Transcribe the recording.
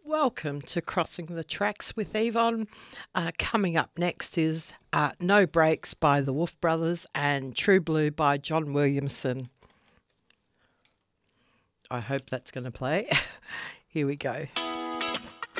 Welcome to Crossing the Tracks with Yvonne. Coming up next is No Breaks by the Wolf Brothers and True Blue by John Williamson. I hope that's going to play. Here we go.